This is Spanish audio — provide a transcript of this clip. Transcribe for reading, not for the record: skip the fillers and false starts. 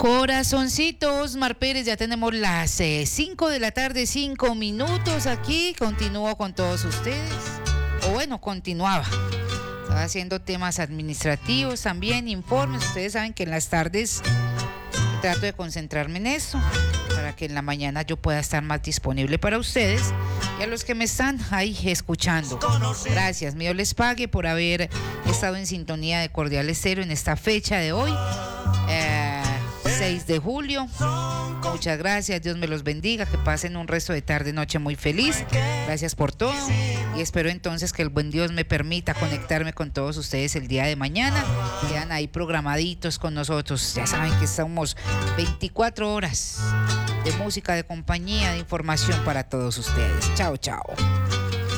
Corazoncitos, Mar Pérez, ya tenemos las 5 de la tarde, 5 minutos aquí. Continúo con todos ustedes. O bueno, continuaba. Estaba haciendo temas administrativos también, informes. Ustedes saben que en las tardes trato de concentrarme en eso, para que en la mañana yo pueda estar más disponible para ustedes y a los que me están ahí escuchando. Gracias, Dios les pague por haber estado en sintonía de Cordial Estéreo en esta fecha de hoy, 6 de julio. Muchas gracias, Dios me los bendiga, que pasen un resto de tarde, noche muy feliz. Gracias por todo y espero entonces que el buen Dios me permita conectarme con todos ustedes el día de mañana. Quedan ahí programaditos con nosotros. Ya saben que estamos 24 horas de música, de compañía, de información para todos ustedes. Chao, chao.